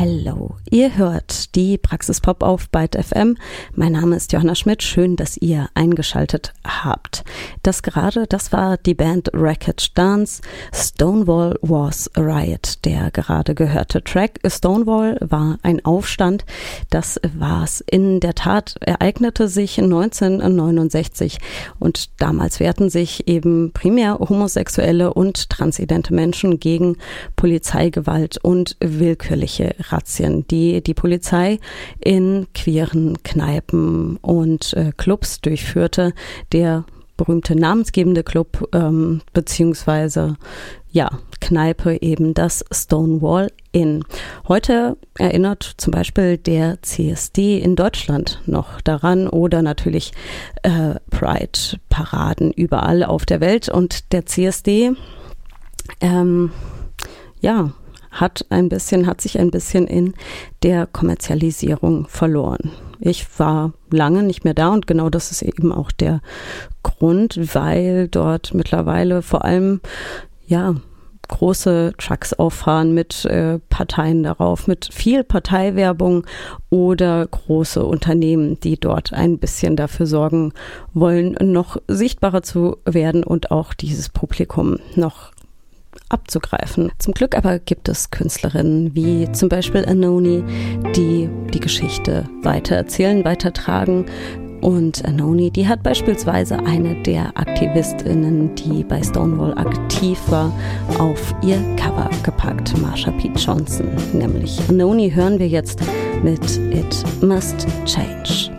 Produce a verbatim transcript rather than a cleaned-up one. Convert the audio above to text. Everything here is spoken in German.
Hallo, ihr hört die Praxis Pop auf Byte F M. Mein Name ist Johanna Schmidt. Schön, dass ihr eingeschaltet habt. Das gerade, das war die Band Wreckage Dance. Stonewall Was a Riot, der gerade gehörte Track. Stonewall war ein Aufstand. Das war's. In der Tat ereignete sich neunzehnhundertneunundsechzig und damals wehrten sich eben primär homosexuelle und transidente Menschen gegen Polizeigewalt und willkürliche Razzien, die die Polizei in queeren Kneipen und äh, Clubs durchführte. Der berühmte namensgebende Club ähm, beziehungsweise ja, Kneipe eben das Stonewall Inn. Heute erinnert zum Beispiel der C S D in Deutschland noch daran oder natürlich äh, Pride-Paraden überall auf der Welt und der C S D ähm, ja, hat ein bisschen, hat sich ein bisschen in der Kommerzialisierung verloren. Ich war lange nicht mehr da und genau das ist eben auch der Grund, weil dort mittlerweile vor allem, ja, große Trucks auffahren mit äh, Parteien darauf, mit viel Parteiwerbung oder große Unternehmen, die dort ein bisschen dafür sorgen wollen, noch sichtbarer zu werden und auch dieses Publikum noch abzugreifen. Zum Glück aber gibt es Künstlerinnen wie zum Beispiel Anony, die die Geschichte weitererzählen, weitertragen. Und Anony, die hat beispielsweise eine der AktivistInnen, die bei Stonewall aktiv war, auf ihr Cover gepackt, Marsha P. Johnson. Nämlich Anony hören wir jetzt mit It Must Change.